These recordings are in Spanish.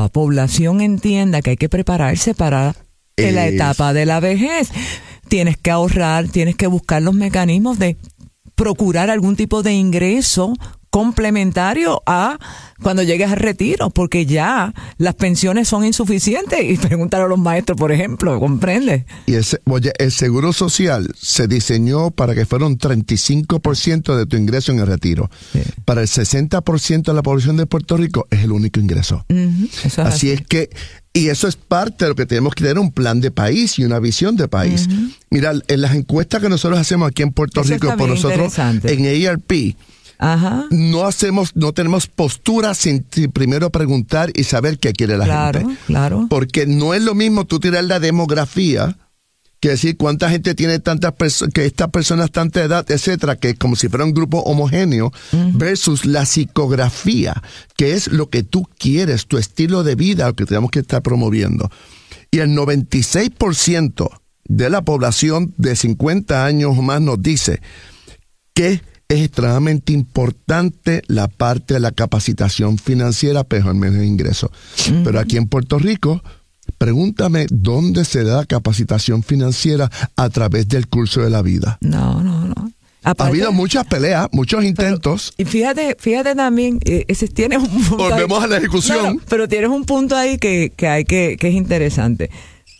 la población entienda que hay que prepararse para la etapa de la vejez. Tienes que ahorrar, tienes que buscar los mecanismos de procurar algún tipo de ingreso complementario a cuando llegues al retiro, porque ya las pensiones son insuficientes. Y pregúntale a los maestros, por ejemplo, ¿comprende? Y el Seguro Social se diseñó para que fuera un 35% de tu ingreso en el retiro. Sí. Para el 60% de la población de Puerto Rico es el único ingreso. Eso así es que, y eso es parte de lo que tenemos que tener, un plan de país y una visión de país. Mira, en las encuestas que nosotros hacemos aquí en Puerto Rico, por nosotros en ARP, ajá, no tenemos postura sin primero preguntar y saber qué quiere la gente. Claro. Porque no es lo mismo tú tirar la demografía que decir cuánta gente tiene que estas personas tanta edad, etcétera, que es como si fuera un grupo homogéneo, versus la psicografía, que es lo que tú quieres, tu estilo de vida, lo que tenemos que estar promoviendo. Y el 96% de la población de 50 años o más nos dice que es extremadamente importante la parte de la capacitación financiera, pero al menos de ingresos. Pero aquí en Puerto Rico, pregúntame dónde se da capacitación financiera a través del curso de la vida. No. Aparte, ha habido muchas peleas, muchos intentos. Y fíjate también, tienes un punto. Volvemos ahí, a la ejecución. No, pero tienes un punto ahí que es interesante.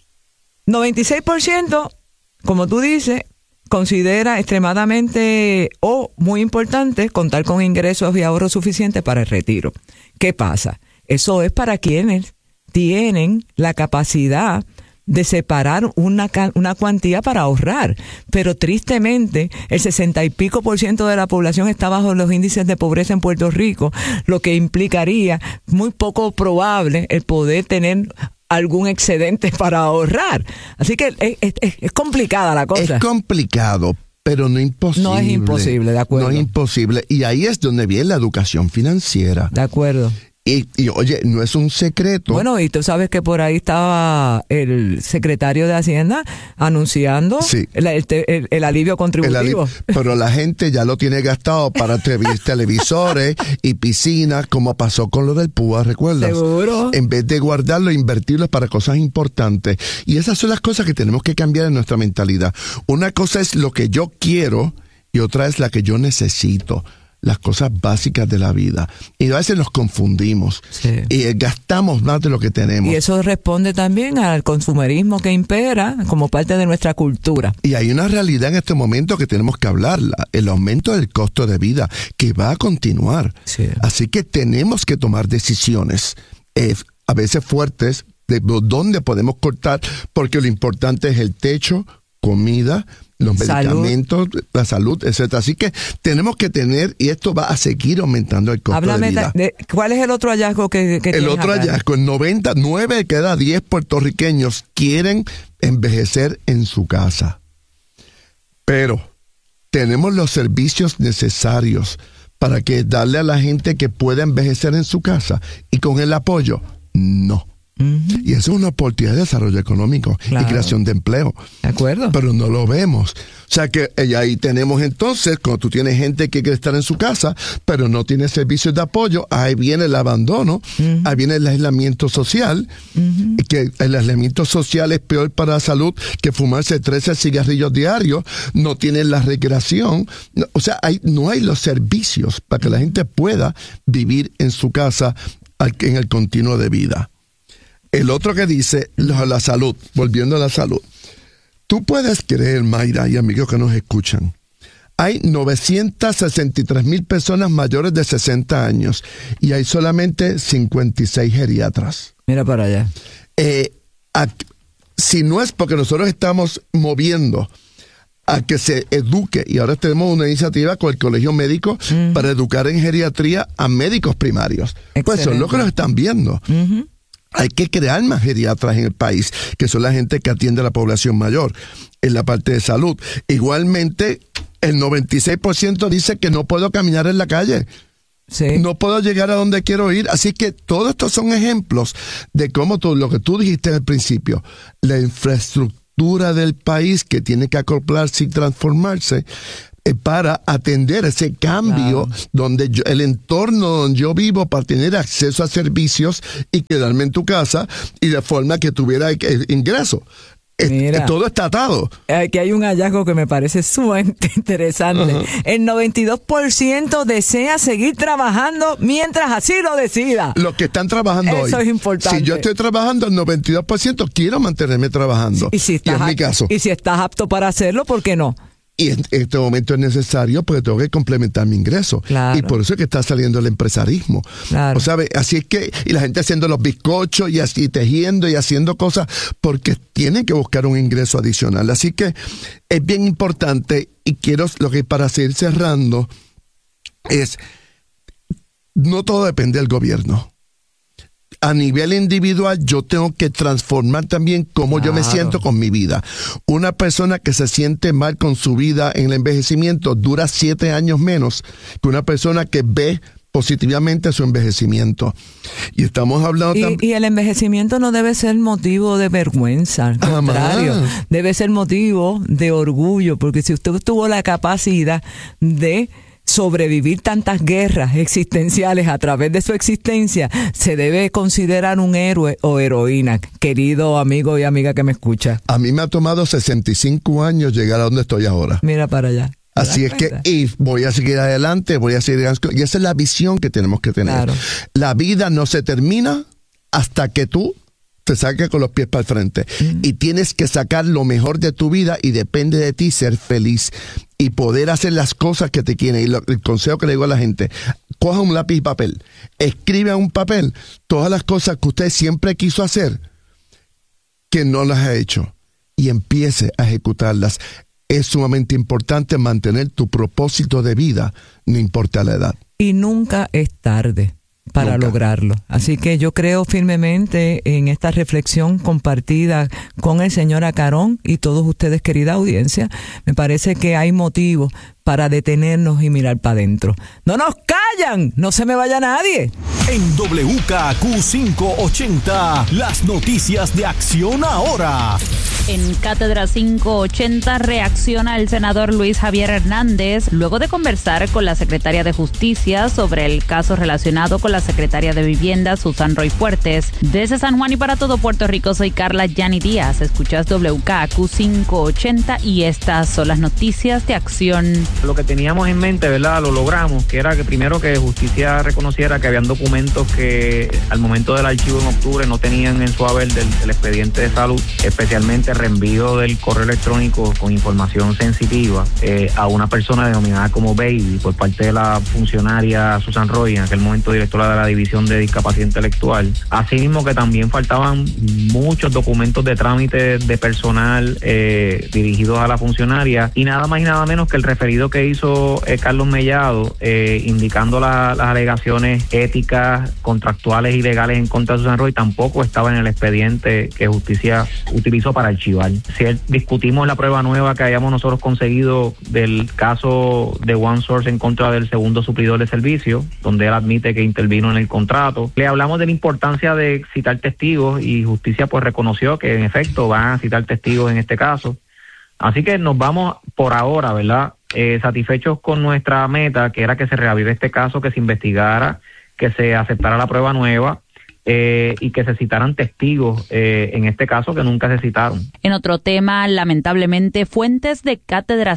96%, como tú dices, considera extremadamente o muy importante contar con ingresos y ahorros suficientes para el retiro. ¿Qué pasa? Eso es para quienes tienen la capacidad de separar una cuantía para ahorrar. Pero tristemente, el 60 y pico % de la población está bajo los índices de pobreza en Puerto Rico, lo que implicaría muy poco probable el poder tener algún excedente para ahorrar. Así que es complicada la cosa. Es complicado, pero no imposible. No es imposible, de acuerdo. No es imposible. Y ahí es donde viene la educación financiera. De acuerdo. Y oye, no es un secreto. Bueno, y tú sabes que por ahí estaba el secretario de Hacienda anunciando el alivio contributivo. Pero la gente ya lo tiene gastado para televisores y piscinas, como pasó con lo del PUA, ¿recuerdas? Seguro. En vez de guardarlo, invertirlo para cosas importantes. Y esas son las cosas que tenemos que cambiar en nuestra mentalidad. Una cosa es lo que yo quiero y otra es la que yo necesito. Las cosas básicas de la vida. Y a veces nos confundimos y gastamos más de lo que tenemos. Y eso responde también al consumerismo que impera como parte de nuestra cultura. Y hay una realidad en este momento que tenemos que hablarla, el aumento del costo de vida que va a continuar. Sí. Así que tenemos que tomar decisiones, a veces fuertes, de dónde podemos cortar, porque lo importante es el techo, comida, los medicamentos, la salud, etcétera. Así que tenemos que tener, y esto va a seguir aumentando el costo de vida. ¿Cuál es el otro hallazgo que el otro acá? Hallazgo, en 9 de cada 10 puertorriqueños quieren envejecer en su casa. Pero tenemos los servicios necesarios para que darle a la gente que pueda envejecer en su casa. Y con el apoyo, no. Y eso es una oportunidad de desarrollo económico y creación de empleo. De acuerdo. Pero no lo vemos. O sea que ahí tenemos entonces, cuando tú tienes gente que quiere estar en su casa, pero no tiene servicios de apoyo, ahí viene el abandono, ahí viene el aislamiento social, y que el aislamiento social es peor para la salud que fumarse 13 cigarrillos diarios, no tienen la recreación, o sea, no hay los servicios para que la gente pueda vivir en su casa en el continuo de vida. El otro que dice, la salud, volviendo a la salud. Tú puedes creer, Mayra y amigos que nos escuchan, hay 963,000 personas mayores de 60 años y hay solamente 56 geriatras. Mira para allá. Si no es porque nosotros estamos moviendo a que se eduque, y ahora tenemos una iniciativa con el Colegio Médico para educar en geriatría a médicos primarios. Excelente. Pues eso es lo que nos están viendo. Hay que crear más geriatras en el país, que son la gente que atiende a la población mayor en la parte de salud. Igualmente, el 96% dice que no puedo caminar en la calle. Sí. No puedo llegar a donde quiero ir. Así que todos estos son ejemplos de cómo lo que tú dijiste al principio, la infraestructura del país que tiene que acoplarse y transformarse, para atender ese cambio donde el entorno donde yo vivo, para tener acceso a servicios y quedarme en tu casa y de forma que tuviera ingreso. Mira, todo está atado. Aquí hay un hallazgo que me parece sumamente interesante. Uh-huh. El 92% desea seguir trabajando mientras así lo decida. Los que están trabajando hoy. Eso es importante. Si yo estoy trabajando, el 92% quiero mantenerme trabajando. Y si estás, y es mi caso. Y si estás apto para hacerlo, ¿por qué no? Y en este momento es necesario porque tengo que complementar mi ingreso. Claro. Y por eso es que está saliendo el empresarismo. Claro. O sabe, así es que, y la gente haciendo los bizcochos y así tejiendo y haciendo cosas porque tienen que buscar un ingreso adicional. Así que es bien importante y quiero, lo que para seguir cerrando es, no todo depende del gobierno. A nivel individual, yo tengo que transformar también cómo yo me siento con mi vida. Una persona que se siente mal con su vida en el envejecimiento dura 7 años menos que una persona que ve positivamente su envejecimiento. Y estamos hablando y el envejecimiento no debe ser motivo de vergüenza, al contrario, debe ser motivo de orgullo, porque si usted tuvo la capacidad de sobrevivir tantas guerras existenciales a través de su existencia, se debe considerar un héroe o heroína, querido amigo y amiga que me escucha. A mí me ha tomado 65 años llegar a donde estoy ahora. Mira para allá. Así es que y voy a seguir adelante, y esa es la visión que tenemos que tener. Claro. La vida no se termina hasta que tú te saques con los pies para el frente. Y tienes que sacar lo mejor de tu vida y depende de ti ser feliz y poder hacer las cosas que te quieren. Y el consejo que le digo a la gente, coja un lápiz y papel, escribe en un papel todas las cosas que usted siempre quiso hacer, que no las ha hecho, y empiece a ejecutarlas. Es sumamente importante mantener tu propósito de vida, no importa la edad. Y nunca es tarde para lograrlo. Así que yo creo firmemente en esta reflexión compartida con el señor Acarón y todos ustedes, querida audiencia. Me parece que hay motivos para detenernos y mirar para adentro. ¡No nos callan! ¡No se me vaya nadie! En WKQ 580, las noticias de Acción Ahora. En Cátedra 580 reacciona el senador Luis Javier Hernández luego de conversar con la secretaria de Justicia sobre el caso relacionado con la secretaria de Vivienda, Susan Roy Fuertes. Desde San Juan y para todo Puerto Rico, soy Carla Yani Díaz. Escuchas WKQ 580 y estas son las noticias de Acción. Lo que teníamos en mente, ¿verdad? Lo logramos, que era que primero que Justicia reconociera que habían documentos que al momento del archivo en octubre no tenían en su haber del expediente de salud, especialmente reenvío del correo electrónico con información sensitiva a una persona denominada como Baby por parte de la funcionaria Susan Roy, en aquel momento directora de la División de Discapacidad Intelectual. Asimismo que también faltaban muchos documentos de trámite de personal dirigidos a la funcionaria y nada más y nada menos que el referido que hizo Carlos Mellado indicando las alegaciones éticas, contractuales y legales en contra de Susan Roy tampoco estaba en el expediente que Justicia utilizó para archivar. Si discutimos la prueba nueva que hayamos nosotros conseguido del caso de OneSource en contra del segundo suplidor de servicio, donde él admite que intervino en el contrato. Le hablamos de la importancia de citar testigos y Justicia pues reconoció que en efecto van a citar testigos en este caso. Así que nos vamos por ahora, ¿verdad? Satisfechos con nuestra meta, que era que se reavive este caso, que se investigara, que se aceptara la prueba nueva y que se citaran testigos en este caso que nunca se citaron. En otro tema, lamentablemente, fuentes de Cátedra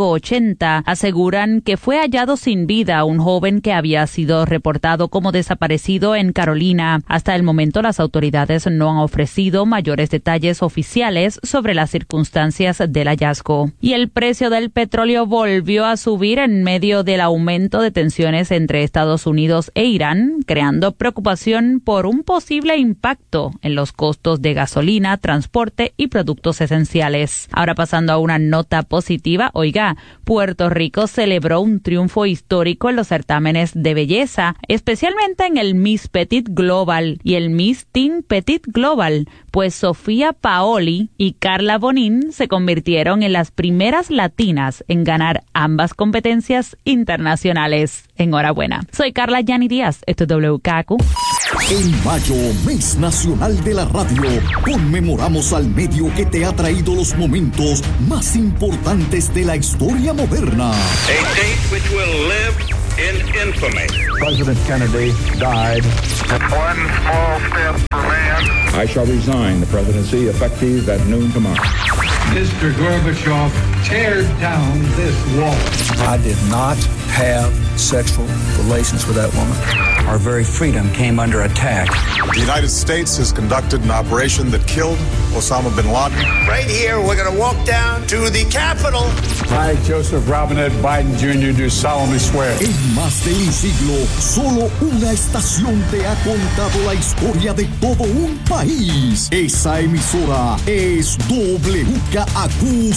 580 aseguran que fue hallado sin vida un joven que había sido reportado como desaparecido en Carolina. Hasta el momento, las autoridades no han ofrecido mayores detalles oficiales sobre las circunstancias del hallazgo. Y el precio del petróleo volvió a subir en medio del aumento de tensiones entre Estados Unidos e Irán, creando preocupación por un posible impacto en los costos de gasolina, transporte y productos esenciales. Ahora pasando a una nota positiva, oiga, Puerto Rico celebró un triunfo histórico en los certámenes de belleza, especialmente en el Miss Petit Global y el Miss Teen Petit Global, pues Sofía Paoli y Carla Bonín se convirtieron en las primeras latinas en ganar ambas competencias internacionales. Enhorabuena. Soy Carla Yani Díaz, esto es WKQ. En mayo, mes nacional de la radio, conmemoramos al medio que te ha traído los momentos más importantes de la historia moderna. A date which will live in infamy. President Kennedy died. One small step for man. I shall resign the presidency effective at noon tomorrow. Mr. Gorbachev, tear down this wall. I did not have sexual relations with that woman. Our very freedom came under attack. The United States has conducted an operation that killed Osama bin Laden. Right here, we're going to walk down to the Capitol. I, Joseph Robinette Biden Jr., do solemnly swear. En más de un siglo, solo una estación te ha contado la historia de todo un país. Esa emisora es WKAQ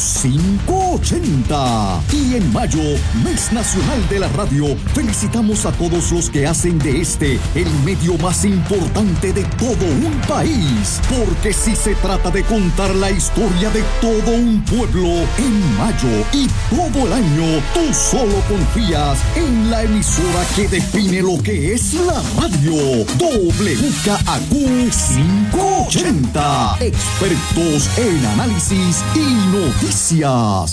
580. Y en mayo, mes nacional de la radio, felicitamos a todos los que hacen de este el medio más importante de todo un país. Porque si se trata de contar la historia de todo un pueblo, en mayo y todo el año, tú solo confías en la emisora que define lo que es la radio. WKAQ 580. Expertos en análisis y noticias.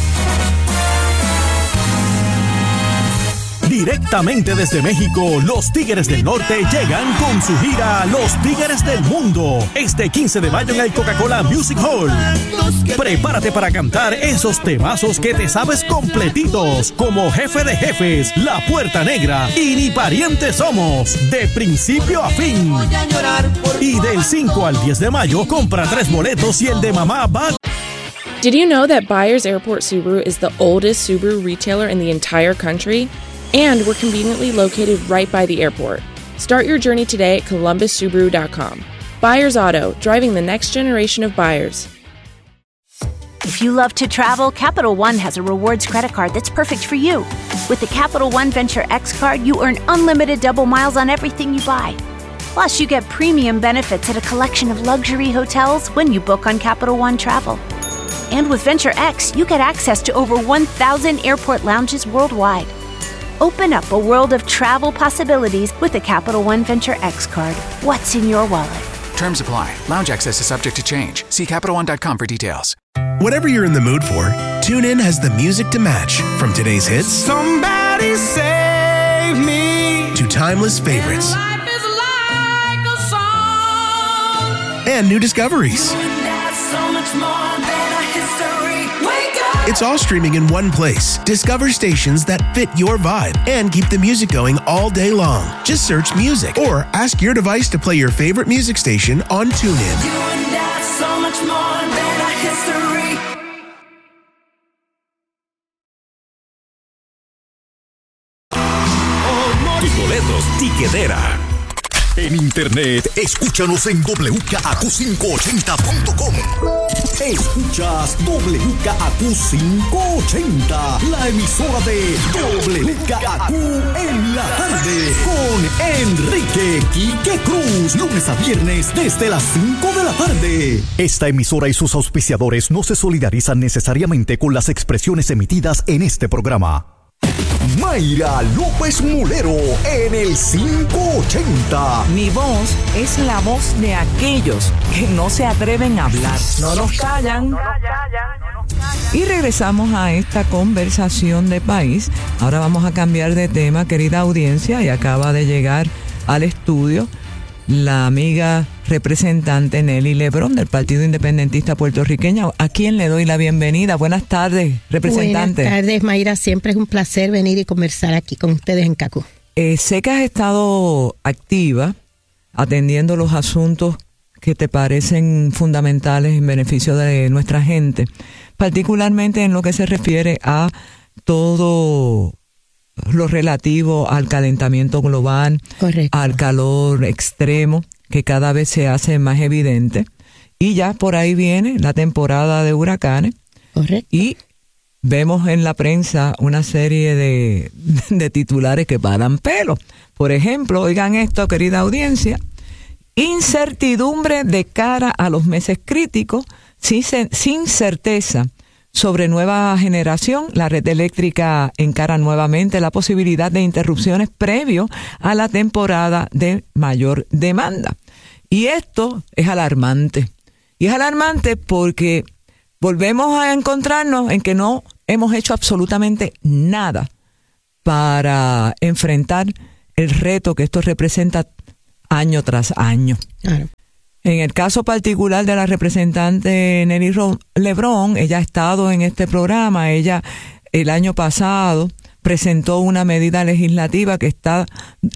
Directamente desde México, los Tigres del Norte llegan con su gira Los Tigres del Mundo, este 15 de mayo en el Coca-Cola Music Hall. Prepárate para cantar esos temazos que te sabes completitos, como Jefe de Jefes, La Puerta Negra y Ni Parientes Somos, de principio a fin. Y del 5 al 10 de mayo, compra 3 boletos y el de mamá va. Did you know that Byers Airport Subaru is the oldest Subaru retailer in the entire country? And we're conveniently located right by the airport. Start your journey today at columbussubaru.com. Byers Auto, driving the next generation of buyers. If you love to travel, Capital One has a rewards credit card that's perfect for you. With the Capital One Venture X card, you earn unlimited double miles on everything you buy. Plus, you get premium benefits at a collection of luxury hotels when you book on Capital One Travel. And with Venture X, you get access to over 1,000 airport lounges worldwide. Open up a world of travel possibilities with the Capital One Venture X card. What's in your wallet? Terms apply. Lounge access is subject to change. See CapitalOne.com for details. Whatever you're in the mood for, TuneIn has the music to match. From today's hits, Somebody Save Me, to timeless favorites. And life is like a song. And new discoveries. So much more than a history. Wake up. It's all streaming in one place. Discover stations that fit your vibe and keep the music going all day long. Just search music or ask your device to play your favorite music station on TuneIn. You and I, so much more than a history. Tus boletos, Tiquetera. En internet, escúchanos en WKAQ580.com. Escuchas WKAQ 580, la emisora de WKAQ en la tarde, con Enrique Quique Cruz, lunes a viernes desde las 5 de la tarde. Esta emisora y sus auspiciadores no se solidarizan necesariamente con las expresiones emitidas en este programa. Mayra López Mulero en el 580. Mi voz es la voz de aquellos que no se atreven a hablar. No nos callan. Y regresamos a esta conversación de país. Ahora vamos a cambiar de tema, querida audiencia, y acaba de llegar al estudio la amiga representante Nelly Lebrón del Partido Independentista Puertorriqueño, a quien le doy la bienvenida. Buenas tardes, representante. Buenas tardes, Mayra. Siempre es un placer venir y conversar aquí con ustedes en CACU. Sé que has estado activa atendiendo los asuntos que te parecen fundamentales en beneficio de nuestra gente, particularmente en lo que se refiere a todo lo relativo al calentamiento global, correcto, al calor extremo, que cada vez se hace más evidente. Y ya por ahí viene la temporada de huracanes. Correcto. Y vemos en la prensa una serie de titulares que paran pelo. Por ejemplo, oigan esto, querida audiencia: incertidumbre de cara a los meses críticos, sin certeza sobre nueva generación, la red eléctrica encara nuevamente la posibilidad de interrupciones previo a la temporada de mayor demanda. Y esto es alarmante. Y es alarmante porque volvemos a encontrarnos en que no hemos hecho absolutamente nada para enfrentar el reto que esto representa año tras año. Claro. En el caso particular de la representante Nelly Lebrón, ella ha estado en este programa. Ella el año pasado presentó una medida legislativa que está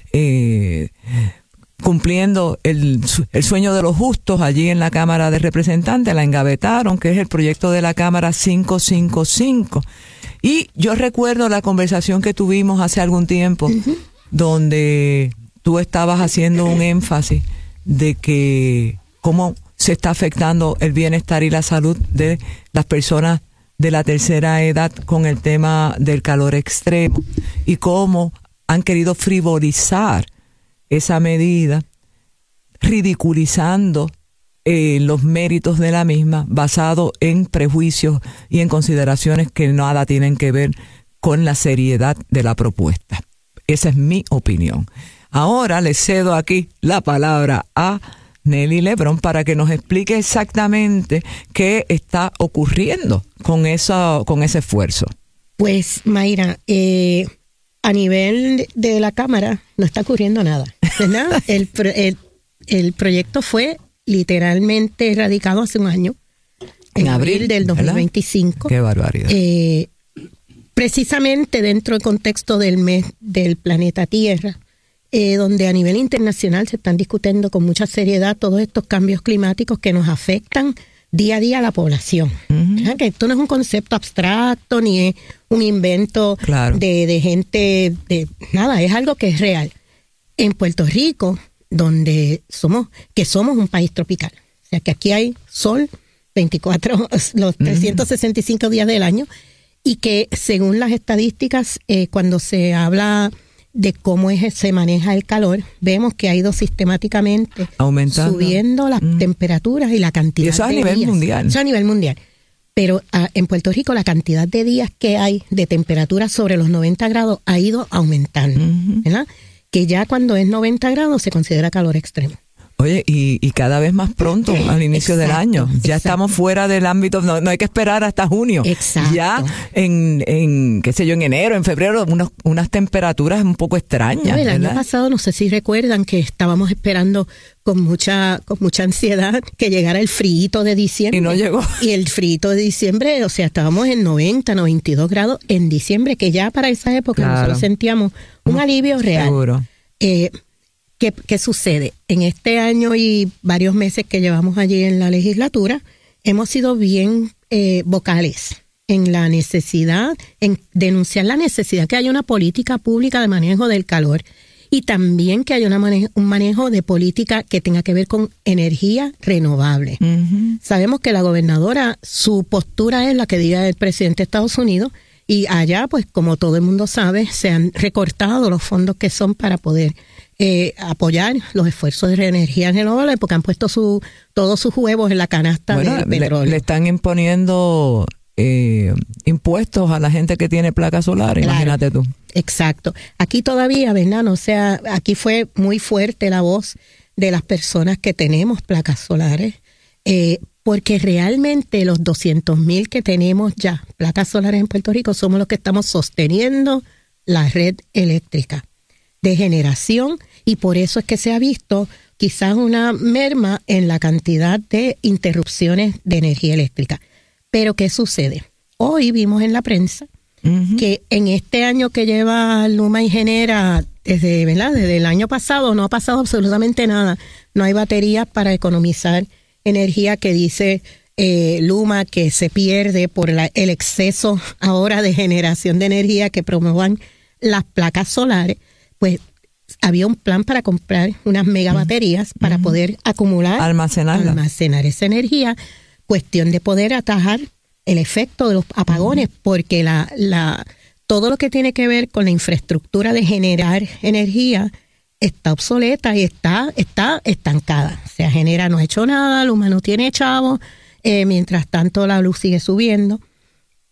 cumpliendo el sueño de los justos allí en la Cámara de Representantes. La engavetaron, que es el proyecto de la Cámara 555. Y yo recuerdo la conversación que tuvimos hace algún tiempo, donde tú estabas haciendo un énfasis de que cómo se está afectando el bienestar y la salud de las personas de la tercera edad con el tema del calor extremo y cómo han querido frivolizar esa medida, ridiculizando los méritos de la misma, basado en prejuicios y en consideraciones que nada tienen que ver con la seriedad de la propuesta. Esa es mi opinión. Ahora le cedo aquí la palabra a Nelly Lebrón para que nos explique exactamente qué está ocurriendo con ese esfuerzo. Pues, Mayra, a nivel de la Cámara no está ocurriendo nada, ¿verdad? El proyecto fue literalmente radicado hace un año, en abril del 2025. ¡Qué barbaridad! Precisamente dentro del contexto del mes del planeta Tierra, donde a nivel internacional se están discutiendo con mucha seriedad todos estos cambios climáticos que nos afectan día a día a la población. Que esto no es un concepto abstracto ni es un invento de gente, nada, es algo que es real. En Puerto Rico, donde somos un país tropical, o sea que aquí hay sol los 365 días del año, y que según las estadísticas, cuando se habla de cómo se maneja el calor, vemos que ha ido sistemáticamente aumentando, subiendo las temperaturas y la cantidad de días. Eso a nivel mundial. Eso a nivel mundial. Pero en Puerto Rico la cantidad de días que hay de temperatura sobre los 90 grados ha ido aumentando, ¿verdad? Que ya cuando es 90 grados se considera calor extremo. Oye, y cada vez más pronto, al inicio del año. Ya estamos fuera del ámbito, no hay que esperar hasta junio. Exacto. Ya en qué sé yo, en enero, en febrero, unas temperaturas un poco extrañas. El año pasado, no sé si recuerdan que estábamos esperando con mucha ansiedad que llegara el frío de diciembre. Y no llegó. Y el frío de diciembre, o sea, estábamos en 90, 92 grados en diciembre, que ya para esa época nosotros sentíamos un alivio real. Seguro. ¿Qué sucede? En este año y varios meses que llevamos allí en la legislatura, hemos sido bien vocales en la necesidad, en denunciar la necesidad que haya una política pública de manejo del calor y también que haya un manejo de política que tenga que ver con energía renovable. Sabemos que la gobernadora, su postura es la que diga el presidente de Estados Unidos, y allá, pues como todo el mundo sabe, se han recortado los fondos que son para poder apoyar los esfuerzos de energía renovable, porque han puesto todos sus huevos en la canasta del petróleo. Le están imponiendo impuestos a la gente que tiene placas solares, imagínate tú. Exacto. Aquí todavía, ¿verdad? O sea, aquí fue muy fuerte la voz de las personas que tenemos placas solares, porque realmente los 200,000 que tenemos ya, placas solares en Puerto Rico, somos los que estamos sosteniendo la red eléctrica de generación, y por eso es que se ha visto quizás una merma en la cantidad de interrupciones de energía eléctrica. Pero ¿qué sucede? Hoy vimos en la prensa que en este año que lleva Luma y Genera, desde el año pasado, no ha pasado absolutamente nada. No hay baterías para economizar energía, que dice Luma que se pierde por el exceso ahora de generación de energía que promuevan las placas solares. Pues había un plan para comprar unas megabaterías para poder almacenar esa energía. Cuestión de poder atajar el efecto de los apagones, porque todo lo que tiene que ver con la infraestructura de generar energía está obsoleta y está estancada. O sea, Genera no ha hecho nada, Luma no tiene chavo, mientras tanto la luz sigue subiendo.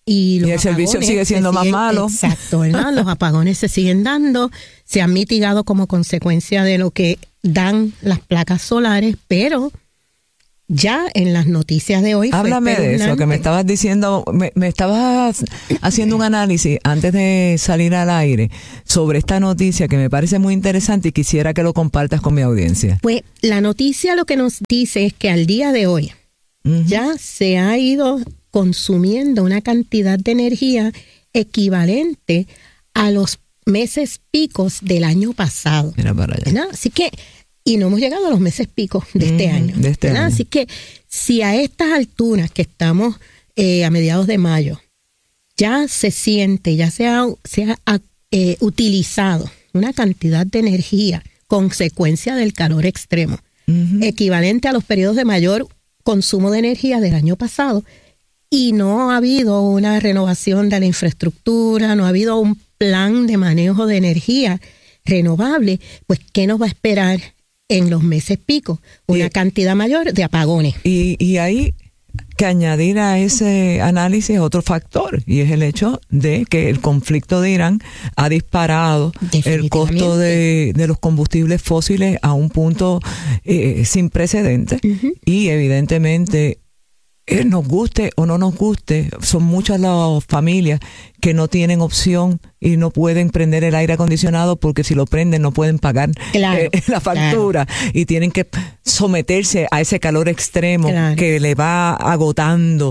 Y el servicio sigue siendo más malo. Exacto, ¿verdad? Los apagones se siguen dando, se han mitigado como consecuencia de lo que dan las placas solares, pero ya en las noticias de hoy... Háblame de eso, que me estabas diciendo, me estabas haciendo un análisis antes de salir al aire sobre esta noticia que me parece muy interesante y quisiera que lo compartas con mi audiencia. Pues la noticia lo que nos dice es que al día de hoy ya se ha ido consumiendo una cantidad de energía equivalente a los meses picos del año pasado. Mira para allá. ¿Verdad? Así que, y no hemos llegado a los meses picos de este año. Así que si a estas alturas que estamos a mediados de mayo, ya se siente, ya se ha utilizado una cantidad de energía consecuencia del calor extremo, equivalente a los periodos de mayor consumo de energía del año pasado, y no ha habido una renovación de la infraestructura, no ha habido un plan de manejo de energía renovable, pues ¿qué nos va a esperar en los meses pico? Una cantidad mayor de apagones. Y hay que añadir a ese análisis otro factor, y es el hecho de que el conflicto de Irán ha disparado el costo de los combustibles fósiles a un punto sin precedentes, y evidentemente nos guste o no nos guste, son muchas las familias que no tienen opción y no pueden prender el aire acondicionado porque si lo prenden no pueden pagar la factura y tienen que someterse a ese calor extremo que le va agotando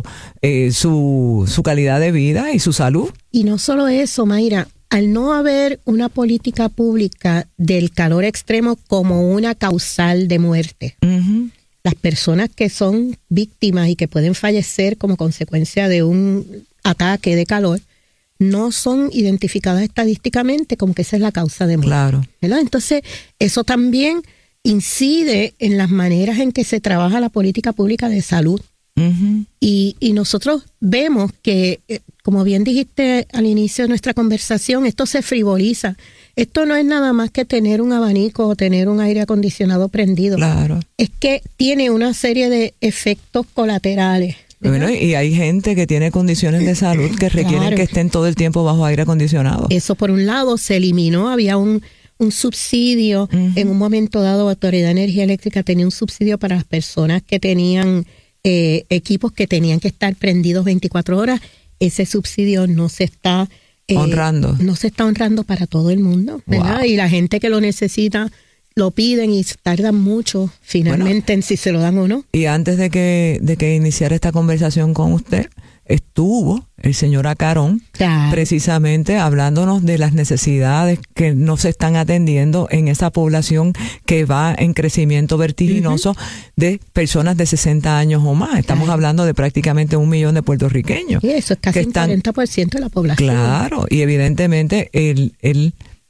su calidad de vida y su salud. Y no solo eso, Mayra, al no haber una política pública del calor extremo como una causal de muerte, las personas que son víctimas y que pueden fallecer como consecuencia de un ataque de calor no son identificadas estadísticamente como que esa es la causa de muerte. Claro. ¿Verdad? Entonces, eso también incide en las maneras en que se trabaja la política pública de salud. Y nosotros vemos que, como bien dijiste al inicio de nuestra conversación, esto se frivoliza. Esto no es nada más que tener un abanico o tener un aire acondicionado prendido. Claro. Es que tiene una serie de efectos colaterales. Bueno, y hay gente que tiene condiciones de salud que requieren que estén todo el tiempo bajo aire acondicionado. Eso por un lado se eliminó, había un subsidio, en un momento dado la Autoridad de Energía Eléctrica tenía un subsidio para las personas que tenían equipos que tenían que estar prendidos 24 horas. Ese subsidio no se está honrando. No se está honrando para todo el mundo, ¿verdad? Wow. Y la gente que lo necesita lo piden y tardan mucho finalmente en si se lo dan o no. Y antes de que iniciara esta conversación con usted, estuvo el señor Acarón precisamente hablándonos de las necesidades que no se están atendiendo en esa población que va en crecimiento vertiginoso de personas de 60 años o más. Estamos hablando de prácticamente 1 millón de puertorriqueños. Y eso es casi un 40% de la población. Claro, y evidentemente él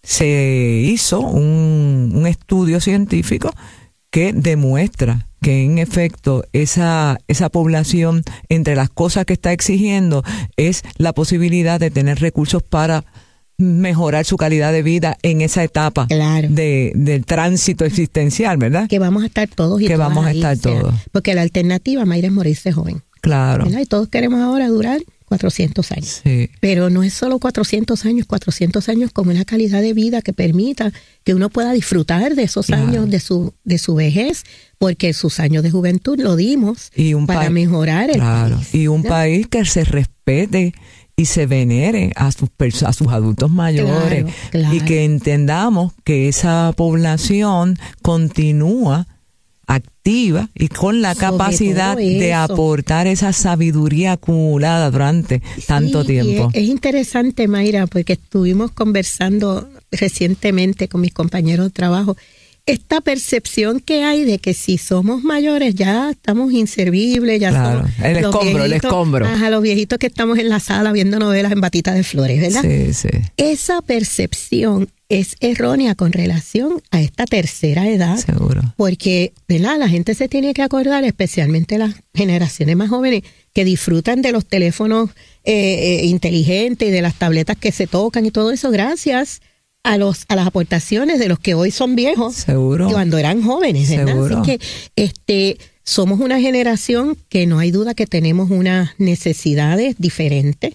se hizo un estudio científico que demuestra que en efecto esa población, entre las cosas que está exigiendo, es la posibilidad de tener recursos para mejorar su calidad de vida en esa etapa del tránsito existencial, ¿verdad? Que vamos a estar todos y que vamos a estar todos. Porque la alternativa, Mayra, es morirse joven. Claro. ¿Verdad? Y todos queremos ahora durar 400 años. Sí. Pero no es solo 400 años como una calidad de vida que permita que uno pueda disfrutar de esos años de su vejez, porque sus años de juventud lo dimos para mejorar el país. Y un país que se respete y se venere a sus adultos mayores y que entendamos que esa población continúa activa y con la capacidad de aportar esa sabiduría acumulada durante tanto tiempo. Es interesante, Mayra, porque estuvimos conversando recientemente con mis compañeros de trabajo, esta percepción que hay de que si somos mayores ya estamos inservibles, ya somos el escombro. Ajá, los viejitos que estamos en la sala viendo novelas en batitas de flores, ¿verdad? Sí. Esa percepción es errónea con relación a esta tercera edad. Seguro. Porque, ¿verdad? La gente se tiene que acordar, especialmente las generaciones más jóvenes, que disfrutan de los teléfonos inteligentes y de las tabletas que se tocan y todo eso gracias a las aportaciones de los que hoy son viejos. Seguro. Cuando eran jóvenes, ¿verdad? Seguro. Así que somos una generación que no hay duda que tenemos unas necesidades diferentes.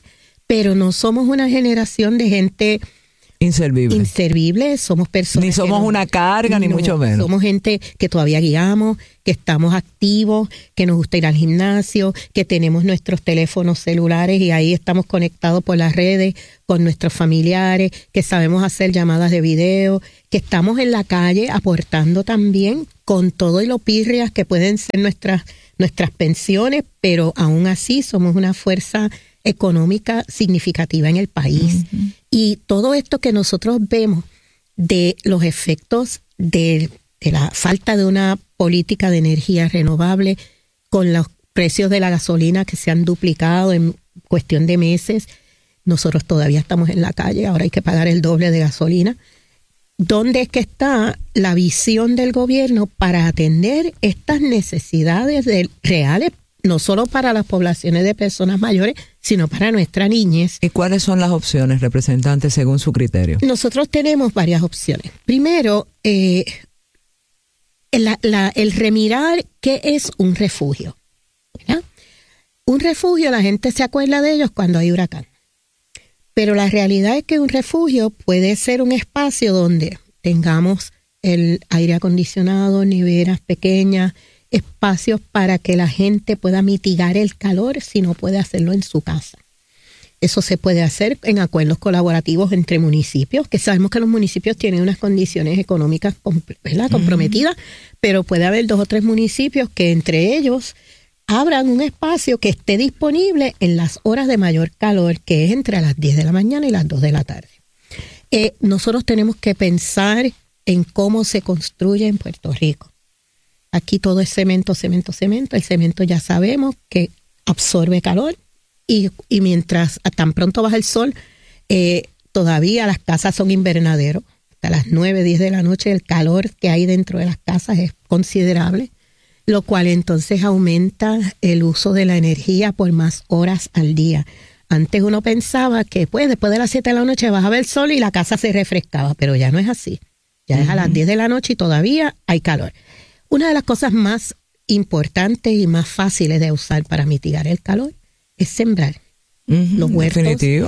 pero no somos una generación de gente inservible, somos personas. Ni somos una carga, ni mucho menos. Somos gente que todavía guiamos, que estamos activos, que nos gusta ir al gimnasio, que tenemos nuestros teléfonos celulares y ahí estamos conectados por las redes con nuestros familiares, que sabemos hacer llamadas de video, que estamos en la calle aportando también con todo y lo pírreas que pueden ser nuestras pensiones, pero aún así somos una fuerza económica significativa en el país. Uh-huh. Y todo esto que nosotros vemos de los efectos de la falta de una política de energía renovable, con los precios de la gasolina que se han duplicado en cuestión de meses, nosotros todavía estamos en la calle, ahora hay que pagar el doble de gasolina. ¿Dónde es que está la visión del gobierno para atender estas necesidades reales, no solo para las poblaciones de personas mayores, sino para nuestra niñez? ¿Y cuáles son las opciones, representantes, según su criterio? Nosotros tenemos varias opciones. Primero, el remirar qué es un refugio, ¿verdad? Un refugio, la gente se acuerda de ellos cuando hay huracán. Pero la realidad es que un refugio puede ser un espacio donde tengamos el aire acondicionado, neveras pequeñas, espacios para que la gente pueda mitigar el calor si no puede hacerlo en su casa. Eso se puede hacer en acuerdos colaborativos entre municipios, que sabemos que los municipios tienen unas condiciones económicas comprometidas, pero puede haber 2 o 3 municipios que entre ellos abran un espacio que esté disponible en las horas de mayor calor, que es entre las 10 de la mañana y las 2 de la tarde. Nosotros tenemos que pensar en cómo se construye en Puerto Rico. Aquí todo es cemento, cemento, cemento. El cemento ya sabemos que absorbe calor y mientras tan pronto baja el sol, todavía las casas son invernaderos. Hasta las 9, 10 de la noche el calor que hay dentro de las casas es considerable, lo cual entonces aumenta el uso de la energía por más horas al día. Antes uno pensaba que después de las 7 de la noche bajaba el sol y la casa se refrescaba, pero ya no es así. Ya es a las 10 de la noche y todavía hay calor. Una de las cosas más importantes y más fáciles de usar para mitigar el calor es sembrar. Los huertos,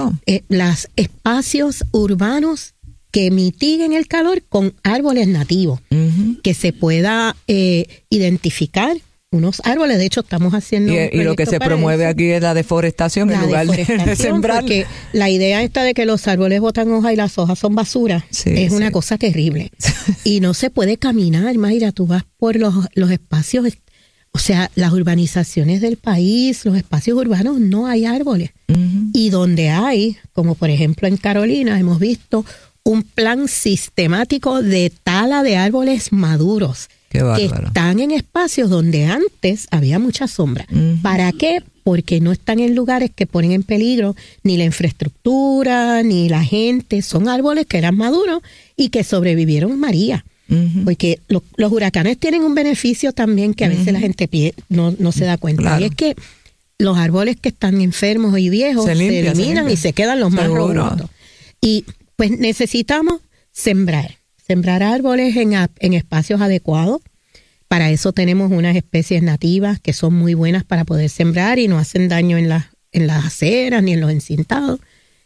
los espacios urbanos que mitiguen el calor con árboles nativos, que se pueda identificar unos árboles. De hecho, estamos haciendo y lo que se promueve aquí es la deforestación en lugar de sembrar. Porque la idea esta de que los árboles botan hojas y las hojas son basura es una cosa terrible. Y no se puede caminar, Mayra, tú vas por los espacios, o sea, las urbanizaciones del país, los espacios urbanos, no hay árboles. Y donde hay, como por ejemplo en Carolina, hemos visto un plan sistemático de tala de árboles maduros que están en espacios donde antes había mucha sombra. ¿Para qué? Porque no están en lugares que ponen en peligro ni la infraestructura, ni la gente. Son árboles que eran maduros y que sobrevivieron María. Porque los huracanes tienen un beneficio también que a veces la gente no se da cuenta. Claro. Y es que los árboles que están enfermos y viejos se eliminan y se quedan los más robustos. Y pues necesitamos sembrar árboles en espacios adecuados. Para eso tenemos unas especies nativas que son muy buenas para poder sembrar y no hacen daño en las aceras ni en los encintados.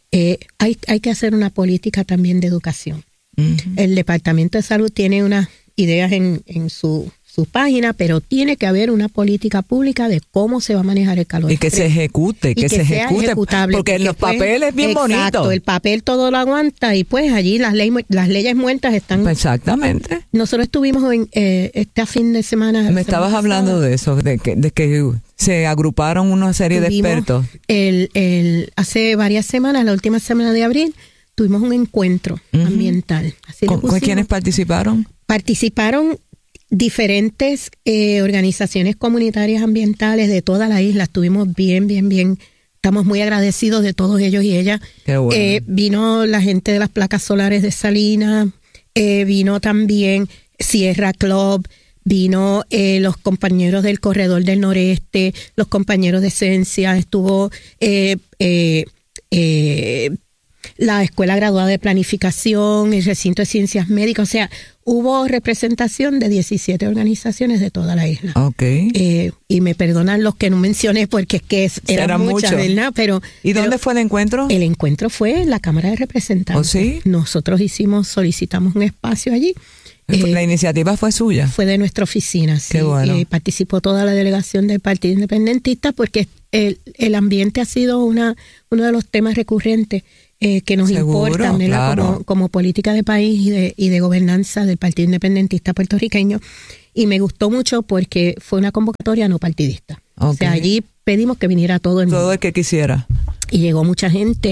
Hay que hacer una política también de educación. El Departamento de Salud tiene unas ideas en su página, pero tiene que haber una política pública de cómo se va a manejar el calor. Y que se ejecute, que se ejecute, porque en los papeles es bien bonito. Exacto, el papel todo lo aguanta y pues allí las leyes muertas están. Exactamente. Nosotros estuvimos este fin de semana. Me estabas hablando de eso, de que se agruparon una serie de expertos. Hace varias semanas, la última semana de abril, tuvimos un encuentro ambiental. ¿Con quiénes participaron? Participaron diferentes organizaciones comunitarias ambientales de toda la isla. Estuvimos bien. Estamos muy agradecidos de todos ellos y ellas. Qué bueno. Vino la gente de las placas solares de Salinas, vino también Sierra Club, vino los compañeros del Corredor del Noreste, los compañeros de Esencia, estuvo la Escuela Graduada de Planificación, el Recinto de Ciencias Médicas, o sea, hubo representación de 17 organizaciones de toda la isla. Okay. Y me perdonan los que no mencioné porque es que eran muchas, ¿verdad? ¿Y dónde fue el encuentro? El encuentro fue en la Cámara de Representantes. ¿Oh, sí? Nosotros solicitamos un espacio allí. ¿La iniciativa fue suya? Fue de nuestra oficina, sí. Qué bueno. Participó toda la delegación del Partido Independentista porque el ambiente ha sido uno de los temas recurrentes que nos importan, claro, como política de país y de gobernanza del Partido Independentista puertorriqueño. Y me gustó mucho porque fue una convocatoria no partidista. Okay. O sea, allí pedimos que viniera todo el mundo. Todo el que quisiera. Y llegó mucha gente.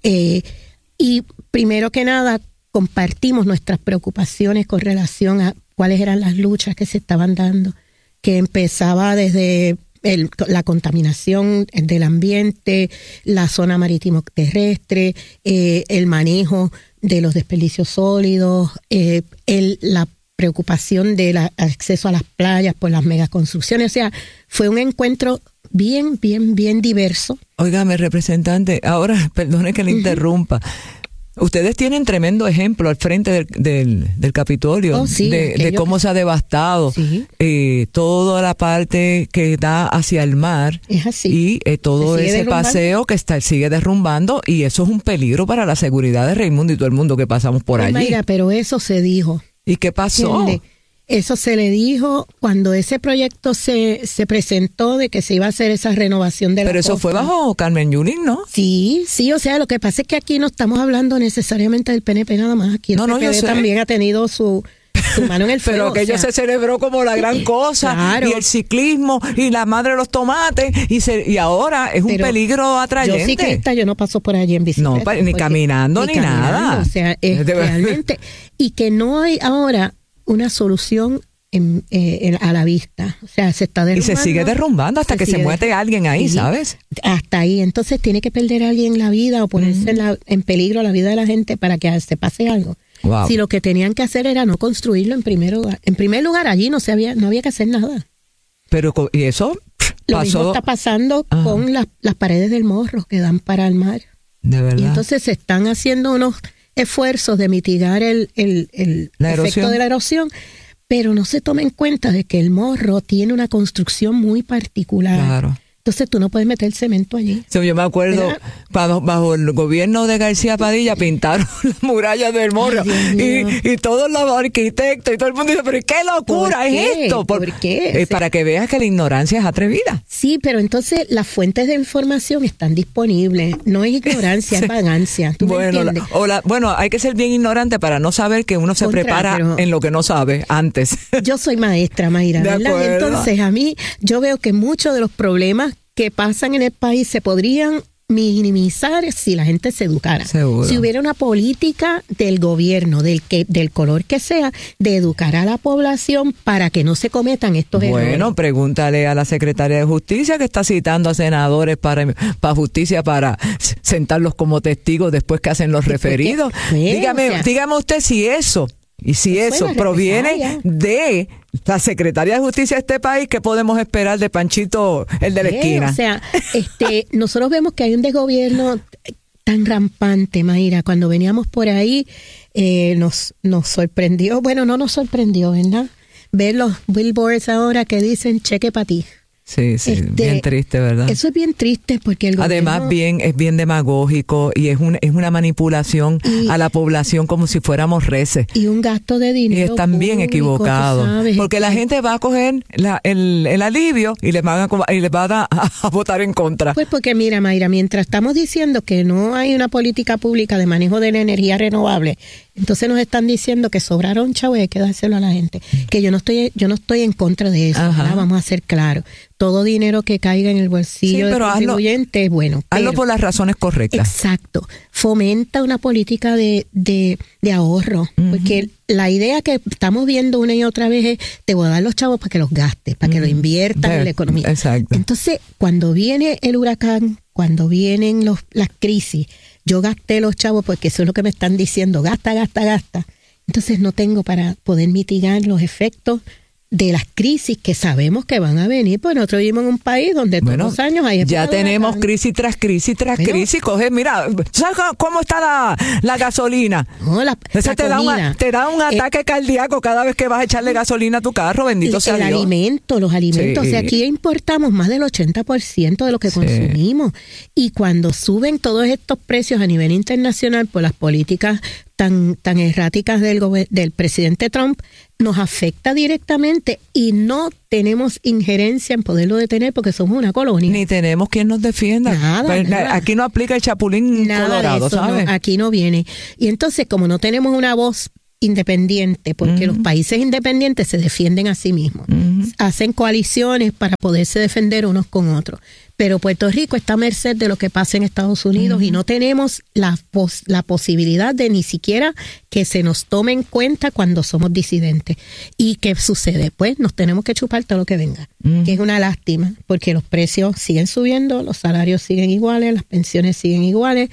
Y primero que nada, compartimos nuestras preocupaciones con relación a cuáles eran las luchas que se estaban dando, que empezaba desde la contaminación del ambiente, la zona marítimo terrestre, el manejo de los desperdicios sólidos, la preocupación del acceso a las playas por las megaconstrucciones. O sea, fue un encuentro bien diverso. Óigame, representante, ahora, perdone que le interrumpa. Ustedes tienen tremendo ejemplo al frente del Capitolio, de cómo se ha devastado toda la parte que da hacia el mar. Es así. Y todo ese paseo que sigue derrumbando, y eso es un peligro para la seguridad de Raimundo y todo el mundo que pasamos por allí. Mira, pero eso se dijo. ¿Y qué pasó? ¿Entiende? Eso se le dijo cuando ese proyecto se presentó de que se iba a hacer esa renovación de la Pero eso costa. fue bajo Carmen Yulín, ¿no? Sí, o sea, lo que pasa es que aquí no estamos hablando necesariamente del PNP nada más. Aquí el PPD también ha tenido su mano en el fuego. Pero aquello se celebró como la gran cosa, claro. Y el ciclismo, y la madre de los tomates, y ahora es un peligro atrayente. Yo ciclista, yo no paso por allí en bicicleta. No, ni caminando, ni nada. O sea, es realmente... Y que no hay ahora una solución a la vista. O sea, se está derrumbando. Y se sigue derrumbando hasta que se muere alguien ahí, ¿sabes? Hasta ahí. Entonces tiene que perder a alguien la vida o ponerse en peligro la vida de la gente para que se pase algo. Wow. Si lo que tenían que hacer era no construirlo en primer lugar. En primer lugar, allí no había que hacer nada. Pero, ¿y eso? Lo mismo está pasando con las paredes del Morro que dan para el mar. De verdad. Y entonces se están haciendo unos esfuerzos de mitigar el efecto de la erosión, pero no se toma en cuenta de que el Morro tiene una construcción muy particular. Claro. Entonces tú no puedes meter cemento allí. Sí, yo me acuerdo, bajo el gobierno de García Padilla pintaron las murallas del Morro. Y todos los arquitectos y todo el mundo dice, pero ¿qué locura es esto? ¿Por qué? Para que veas que la ignorancia es atrevida. Sí, pero entonces las fuentes de información están disponibles. No es ignorancia, es vagancia. ¿Tú me entiendes? Bueno, hay que ser bien ignorante para no saber que uno se prepara en lo que no sabe antes. Yo soy maestra, Mayra, ¿verdad? Entonces a mí, yo veo que muchos de los problemas que pasan en el país se podrían minimizar si la gente se educara. Seguro. Si hubiera una política del gobierno, del color que sea, de educar a la población para que no se cometan estos errores. Bueno, pregúntale a la secretaria de Justicia que está citando a senadores para justicia para sentarlos como testigos después que hacen los referidos. Dígame usted si eso... Y si eso proviene de la Secretaría de Justicia de este país, ¿qué podemos esperar de Panchito, el de la esquina? O sea, nosotros vemos que hay un desgobierno tan rampante, Mayra. Cuando veníamos por ahí, nos sorprendió. Bueno, no nos sorprendió, ¿verdad? Ver los billboards ahora que dicen cheque para ti. Sí, bien triste, ¿verdad? Eso es bien triste porque el gobierno... Además, es bien demagógico y es una manipulación a la población como si fuéramos reces. Y un gasto de dinero. Y están bien equivocados. Porque la gente va a coger el alivio y les va a votar en contra. Pues porque mira, Mayra, mientras estamos diciendo que no hay una política pública de manejo de la energía renovable, entonces nos están diciendo que sobraron chavos y hay que dárselo a la gente. Que yo no estoy en contra de eso, vamos a ser claros. Todo dinero que caiga en el bolsillo del contribuyente es bueno. Hazlo por las razones correctas. Exacto. Fomenta una política de ahorro. Porque la idea que estamos viendo una y otra vez es, te voy a dar los chavos para que los gastes, para que los inviertas en la economía. Exacto. Entonces, cuando viene el huracán, cuando vienen las crisis, yo gasté los chavos porque eso es lo que me están diciendo, gasta. Entonces no tengo para poder mitigar los efectos de las crisis que sabemos que van a venir, pues nosotros vivimos en un país donde todos los años hay... Ya tenemos crisis tras crisis tras crisis. Coge, mira, ¿sabes cómo está la gasolina? No, Eso te da un ataque cardíaco cada vez que vas a echarle gasolina a tu carro, bendito sea Dios. Los alimentos. Sí. O sea, aquí importamos más del 80% de lo que consumimos. Y cuando suben todos estos precios a nivel internacional por las políticas tan erráticas del presidente Trump, nos afecta directamente y no tenemos injerencia en poderlo detener porque somos una colonia. Ni tenemos quien nos defienda. Nada. Aquí no aplica el chapulín colorado, de eso, ¿sabes? No, aquí no viene. Y entonces, como no tenemos una voz independiente, porque los países independientes se defienden a sí mismos, hacen coaliciones para poderse defender unos con otros. Pero Puerto Rico está a merced de lo que pasa en Estados Unidos y no tenemos la posibilidad de ni siquiera que se nos tome en cuenta cuando somos disidentes. ¿Y qué sucede? Pues nos tenemos que chupar todo lo que venga, que es una lástima, porque los precios siguen subiendo, los salarios siguen iguales, las pensiones siguen iguales.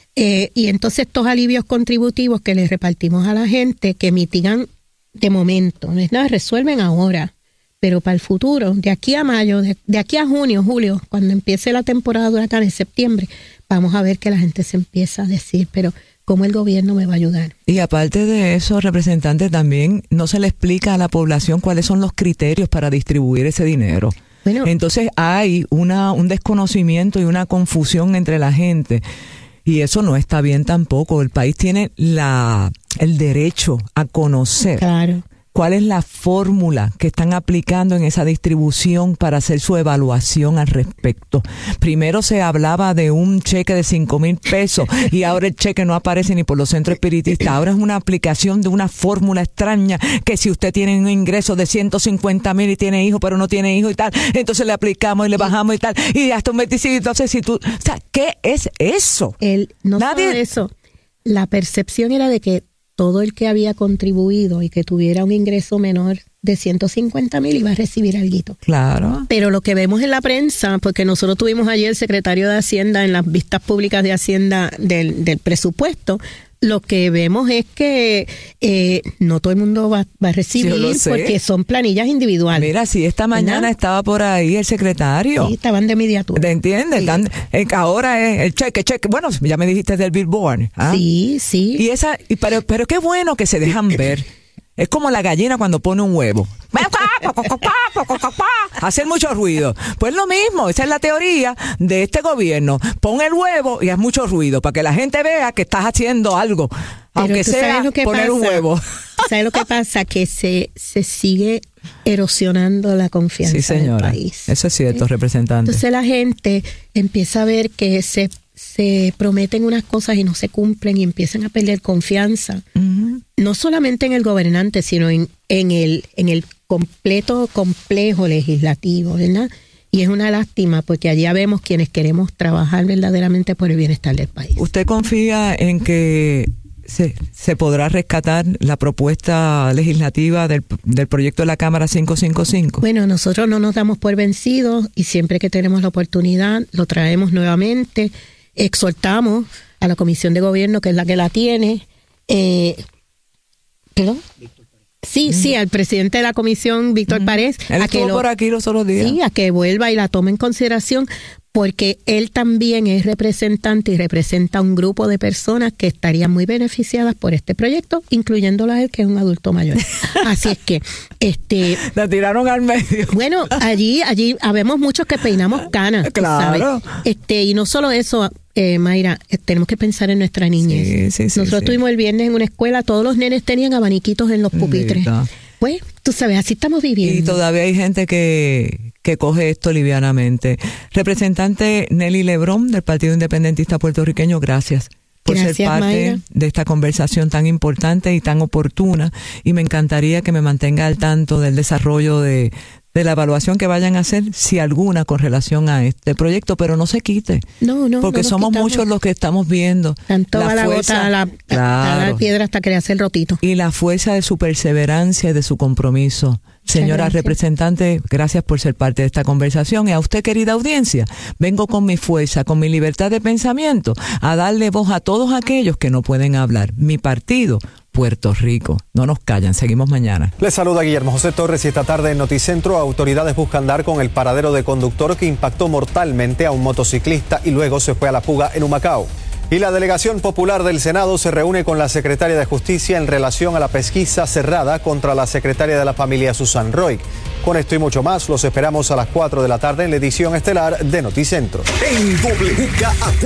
Y entonces estos alivios contributivos que les repartimos a la gente, que mitigan de momento, no es nada, resuelven ahora, pero para el futuro, de aquí a mayo, de aquí a junio, julio, cuando empiece la temporada de huracanes, en septiembre, vamos a ver que la gente se empieza a decir, pero ¿cómo el gobierno me va a ayudar? Y aparte de eso, representante, también no se le explica a la población cuáles son los criterios para distribuir ese dinero. Bueno, entonces hay un desconocimiento y una confusión entre la gente. Y eso no está bien tampoco. El país tiene el derecho a conocer cuál es la fórmula que están aplicando en esa distribución para hacer su evaluación al respecto. Primero se hablaba de un cheque de 5,000 pesos y ahora el cheque no aparece ni por los centros espiritistas. Ahora es una aplicación de una fórmula extraña que si usted tiene un ingreso de 150,000 y tiene hijos pero no tiene hijos y tal, entonces le aplicamos y le bajamos y tal, y hasta un 25. Entonces, o sea, ¿qué es eso? No solo eso, la percepción era de que todo el que había contribuido y que tuviera un ingreso menor de 150,000 iba a recibir alguito. Claro. Pero lo que vemos en la prensa, porque nosotros tuvimos ayer el secretario de Hacienda en las vistas públicas de Hacienda del presupuesto, lo que vemos es que no todo el mundo va a recibir porque son planillas individuales. Mira, si esta mañana estaba por ahí el secretario. Sí, estaban de mediatura. ¿Te entiendes? Sí. Ahora es el cheque. Bueno, ya me dijiste del Billboard. ¿Ah? Sí. Y pero qué bueno que se dejan ver. Es como la gallina cuando pone un huevo. Hacer mucho ruido. Pues lo mismo, esa es la teoría de este gobierno. Pon el huevo y haz mucho ruido para que la gente vea que estás haciendo algo, aunque sea poner un huevo. ¿Sabes lo que pasa? Que se sigue erosionando la confianza del país. Eso es cierto, representante. Entonces la gente empieza a ver que se prometen unas cosas y no se cumplen y empiezan a perder confianza. No solamente en el gobernante, sino en el completo complejo legislativo, ¿verdad? Y es una lástima porque allá vemos quienes queremos trabajar verdaderamente por el bienestar del país. ¿Usted confía en que se podrá rescatar la propuesta legislativa del proyecto de la Cámara 555? Bueno, nosotros no nos damos por vencidos y siempre que tenemos la oportunidad lo traemos nuevamente. Exhortamos a la Comisión de Gobierno, que es la que la tiene, ¿perdón? Sí, al presidente de la comisión, Víctor Párez. Él estuvo por aquí los otros días. Sí, a que vuelva y la tome en consideración, porque él también es representante y representa un grupo de personas que estarían muy beneficiadas por este proyecto, incluyéndola a él, que es un adulto mayor. Así es que... la tiraron al medio. Bueno, allí habemos muchos que peinamos canas. Claro. ¿Sabes? Y no solo eso... Mayra, tenemos que pensar en nuestra niñez. Sí, Nosotros estuvimos el viernes en una escuela, todos los nenes tenían abaniquitos en los pupitres. Pues, tú sabes, así estamos viviendo. Y todavía hay gente que coge esto livianamente. Representante Nelly Lebrón, del Partido Independentista Puertorriqueño, gracias por ser parte, Mayra, de esta conversación tan importante y tan oportuna. Y me encantaría que me mantenga al tanto del desarrollo de la evaluación que vayan a hacer, si alguna, con relación a este proyecto, pero no se quite. No, porque somos muchos los que estamos viendo. Tanto va la gota a la piedra hasta que le hace el rotito. Y la fuerza de su perseverancia y de su compromiso. Señora representante, gracias por ser parte de esta conversación. Y a usted, querida audiencia, vengo con mi fuerza, con mi libertad de pensamiento, a darle voz a todos aquellos que no pueden hablar. Mi partido, Puerto Rico. No nos callan, seguimos mañana. Les saluda Guillermo José Torres y esta tarde en Noticentro, autoridades buscan dar con el paradero de conductor que impactó mortalmente a un motociclista y luego se fue a la fuga en Humacao. Y la delegación popular del Senado se reúne con la secretaria de Justicia en relación a la pesquisa cerrada contra la secretaria de la familia Susan Roig. Con esto y mucho más, los esperamos a las 4 de la tarde en la edición estelar de Noticentro. En WKAQ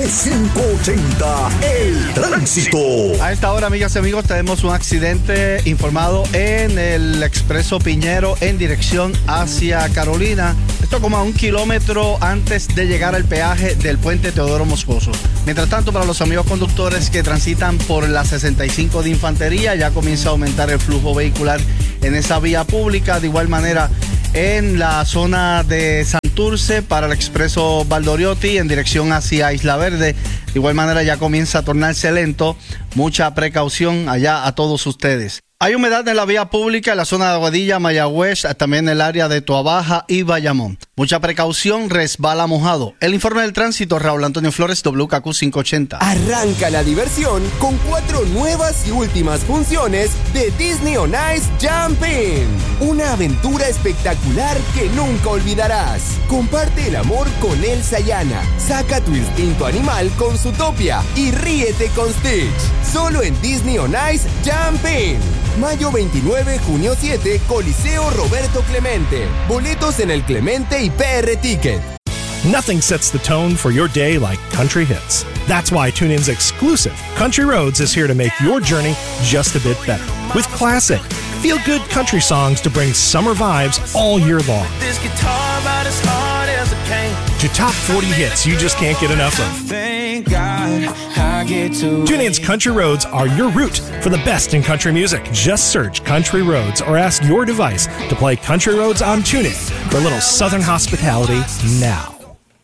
580, el tránsito. A esta hora, amigas y amigos, tenemos un accidente informado en el Expreso Piñero en dirección hacia Carolina. Esto como a 1 kilómetro antes de llegar al peaje del puente Teodoro Moscoso. Mientras tanto, para los amigos conductores que transitan por la 65 de Infantería, ya comienza a aumentar el flujo vehicular en esa vía pública. De igual manera, en la zona de Santurce para el Expreso Valdoriotti en dirección hacia Isla Verde. De igual manera ya comienza a tornarse lento. Mucha precaución allá a todos ustedes. Hay humedad en la vía pública en la zona de Aguadilla, Mayagüez, también en el área de Toabaja y Bayamón. Mucha precaución, resbala mojado. El informe del tránsito, Raúl Antonio Flores, WKQ 580. Arranca la diversión con 4 nuevas y últimas funciones de Disney on Ice Jumping. Una aventura espectacular que nunca olvidarás. Comparte el amor con Elsa y Anna. Saca tu instinto animal con Zootopia y ríete con Stitch. Solo en Disney on Ice Jumping. Mayo 29, junio 7, Coliseo Roberto Clemente. Boletos en el Clemente y PR Ticket. Nothing sets the tone for your day like country hits. That's why TuneIn's exclusive Country Roads is here to make your journey just a bit better. With classic, feel-good country songs to bring summer vibes all year long. This guitar about as hard as a cane. To top 40 hits you just can't get enough of. Thank God I get to. TuneIn's Country Roads are your route for the best in country music. Just search Country Roads or ask your device to play Country Roads on TuneIn for a little Southern hospitality now.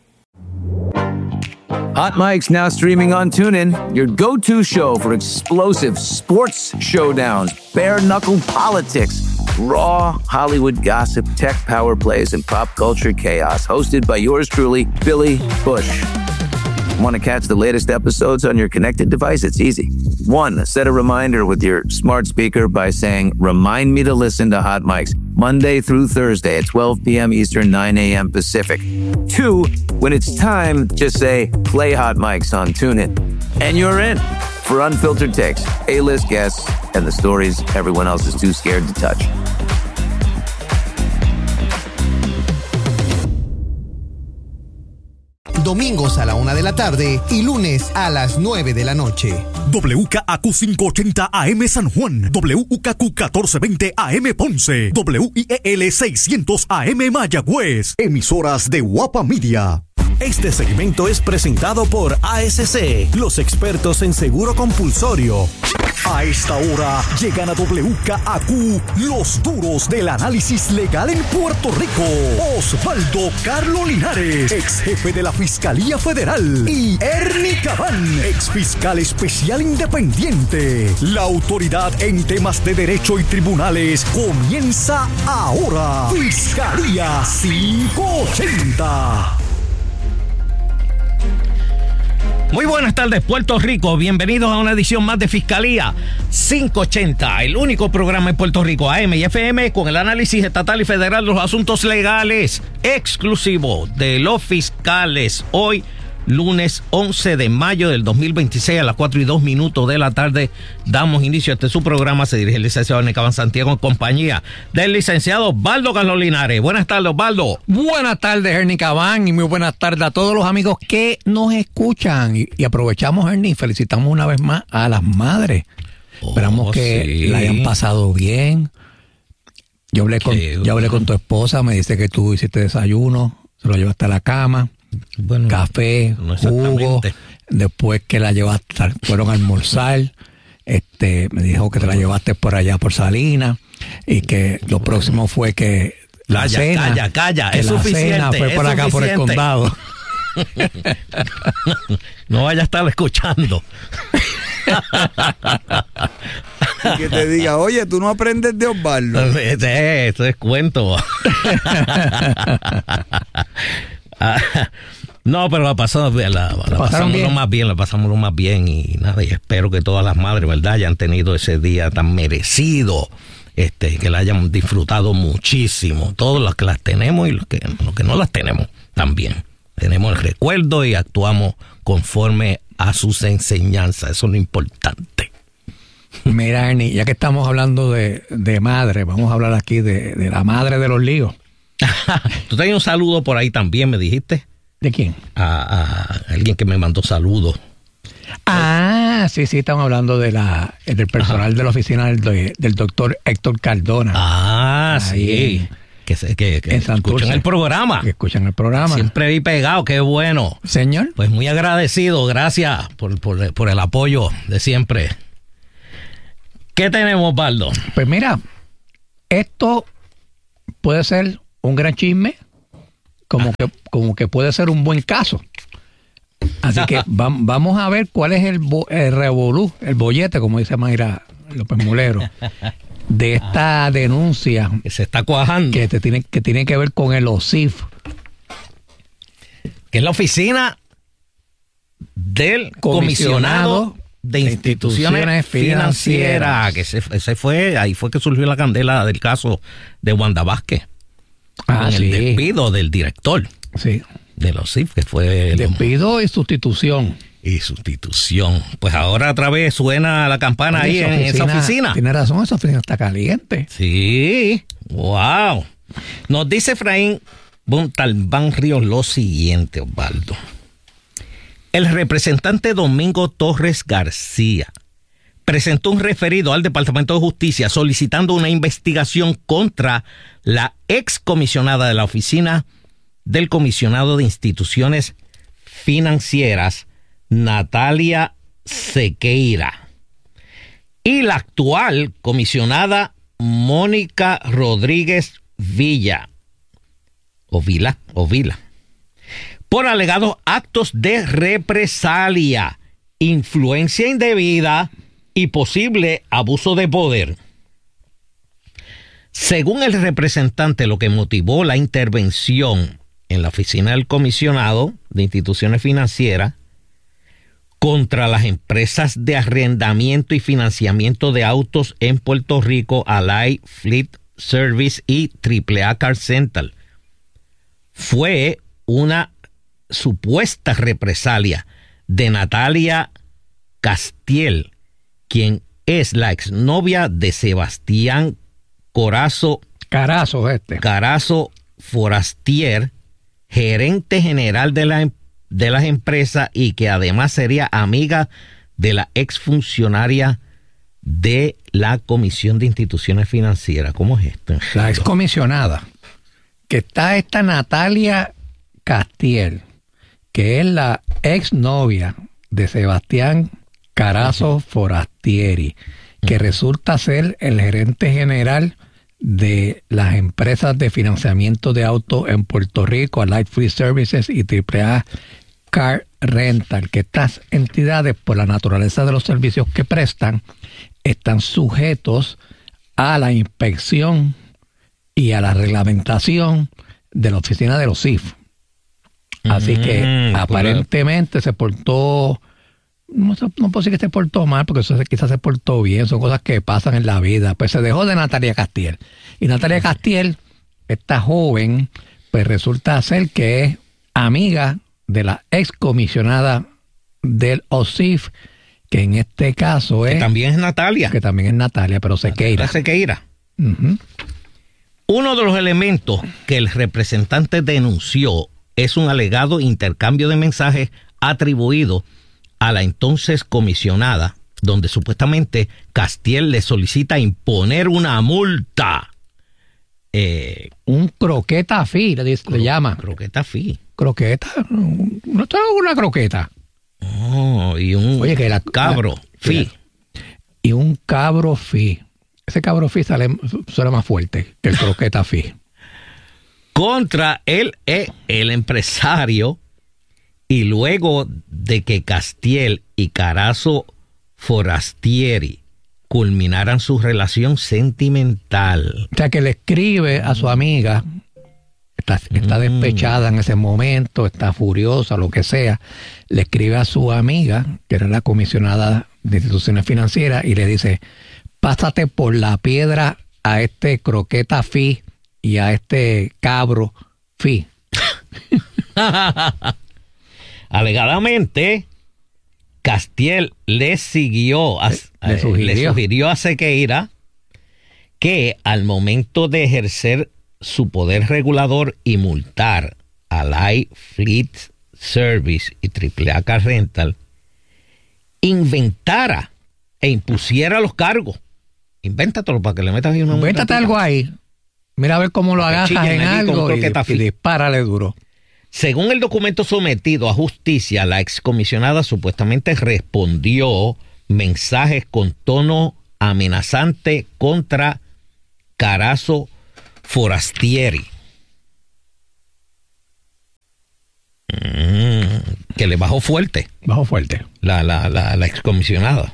Hot Mike's now streaming on TuneIn, your go-to show for explosive sports showdowns, bare-knuckle politics, raw Hollywood gossip, tech power plays, and pop culture chaos. Hosted by yours truly, Billy Bush. Want to catch the latest episodes on your connected device? It's easy. 1, set a reminder with your smart speaker by saying, "Remind me to listen to Hot Mics Monday through Thursday at 12 p.m. Eastern, 9 a.m. Pacific." 2, when it's time, just say, "Play Hot Mics on TuneIn." And you're in for unfiltered takes, A-list guests, and the stories everyone else is too scared to touch. Domingos a la 1 de la tarde y lunes a las 9 de la noche. WKAQ 580 AM San Juan, WKQ 1420 AM Ponce, WIEL 600 AM Mayagüez, emisoras de Guapa Media. Este segmento es presentado por ASC, los expertos en seguro compulsorio. A esta hora llegan a WKAQ los duros del análisis legal en Puerto Rico. Osvaldo Carlo Linares, ex jefe de la Fiscalía Federal, y Ernie Cabán, ex fiscal especial independiente. La autoridad en temas de derecho y tribunales comienza ahora. Fiscalía 580. Muy buenas tardes, Puerto Rico. Bienvenidos a una edición más de Fiscalía 580, el único programa en Puerto Rico, AM y FM, con el análisis estatal y federal de los asuntos legales, exclusivo de los fiscales. Hoy, lunes 11 de mayo del 2026, a las 4:02 de la tarde, damos inicio a su programa. Se dirige el licenciado Ernie Cabán Santiago en compañía del licenciado Osvaldo Carlos Linares. Buenas tardes, Osvaldo. Buenas tardes, Ernie Cabán, y muy buenas tardes a todos los amigos que nos escuchan. Y aprovechamos, Ernie, y felicitamos una vez más a las madres. Esperamos que la hayan pasado bien. Yo hablé con tu esposa, me dice que tú hiciste desayuno, se lo llevaste a la cama. Bueno, café, jugo. Después que la llevaste, fueron a almorzar. Me dijo que te la llevaste por allá por Salinas y que lo próximo fue que la cena. Calla, que es la suficiente. Cena fue por acá por el condado. No vaya a estar escuchando. Y que te diga, oye, tú no aprendes de Osvaldo. Eso es cuento. No, pero la pasamos bien, la pasamos lo más bien y nada, y espero que todas las madres, ¿verdad?, hayan tenido ese día tan merecido, que la hayan disfrutado muchísimo, todos los que las tenemos y los que no las tenemos también. Tenemos el recuerdo y actuamos conforme a sus enseñanzas, eso es lo importante. Mira, Ernie, ya que estamos hablando de madre, vamos a hablar aquí de la madre de los líos. Tú tenías un saludo por ahí también, me dijiste. ¿De quién? A alguien que me mandó saludos. Sí, estamos hablando del personal de la oficina del doctor Héctor Cardona. Ahí, sí. Que escuchan el programa. Que escuchan el programa. Siempre vi pegado, qué bueno. Señor. Pues muy agradecido, gracias por el apoyo de siempre. ¿Qué tenemos, Baldo? Pues mira, esto puede ser un gran chisme, como que puede ser un buen caso. Así que vamos a ver cuál es el revolú, el bollete, como dice Mayra López Mulero, de esta denuncia que se está cuajando, que tiene que ver con el OSIF, que es la oficina del comisionado de instituciones financieras, que ahí fue que surgió la candela del caso de Wanda Vázquez, el despido del director de los OSIF, que fue despido y sustitución. Pues ahora otra vez suena la campana ahí en esa oficina. Tiene razón, esa oficina está caliente. Sí, wow. Nos dice Efraín Montalbán Ríos lo siguiente, Osvaldo. El representante Domingo Torres García presentó un referido al Departamento de Justicia solicitando una investigación contra la excomisionada de la Oficina del Comisionado de Instituciones Financieras, Natalia Sequeira, y la actual comisionada Mónica Rodríguez Vila, por alegados actos de represalia, influencia indebida y posible abuso de poder. Según el representante, lo que motivó la intervención en la oficina del comisionado de instituciones financieras contra las empresas de arrendamiento y financiamiento de autos en Puerto Rico, Ally Fleet Service y AAA Car Center, fue una supuesta represalia de Natalia Castiel, quien es la exnovia de Sebastián Carazo Forastier, gerente general de las empresas, y que además sería amiga de la exfuncionaria de la Comisión de Instituciones Financieras. ¿Cómo es esto? La excomisionada, que está esta Natalia Castiel, que es la exnovia de Sebastián Carazo Forastieri, que resulta ser el gerente general de las empresas de financiamiento de autos en Puerto Rico, Light Free Services y AAA Car Rental, que estas entidades, por la naturaleza de los servicios que prestan, están sujetos a la inspección y a la reglamentación de la oficina de los OSIF. Así que aparentemente se portó, no puedo decir que se portó mal, porque eso quizás se portó bien, son cosas que pasan en la vida. Pues se dejó de Natalia Castiel. Y Natalia Castiel, esta joven, pues resulta ser que es amiga de la excomisionada del OSIF, que en este caso es... Que también es Natalia. Que también es Natalia, pero Sequeira. Uh-huh. Uno de los elementos que el representante denunció es un alegado intercambio de mensajes atribuido a la entonces comisionada, donde supuestamente Castiel le solicita imponer una multa. Un croqueta fee, le llama. Croqueta fee. Croqueta, no está una croqueta. Oh, y un cabro fee. Y un cabro fee. Ese cabro fee suena más fuerte que el croqueta fee. Contra el empresario, y luego de que Castiel y Carazo Forastieri culminaran su relación sentimental. O sea, que le escribe a su amiga, está despechada en ese momento, está furiosa, lo que sea, le escribe a su amiga, que era la comisionada de instituciones financieras, y le dice, pásate por la piedra a este croqueta Fi y a este cabro Fi. Alegadamente, Castiel le sugirió a Sequeira que al momento de ejercer su poder regulador y multar a Light Fleet Service y AAA Car Rental, inventara e impusiera los cargos. Invéntatelo para que le metas ahí una... Invéntate algo ahí. Mira a ver cómo lo agajas en algo y dispárale duro. Según el documento sometido a justicia, la excomisionada supuestamente respondió mensajes con tono amenazante contra Carazo Forastieri. Que le bajó fuerte. La excomisionada.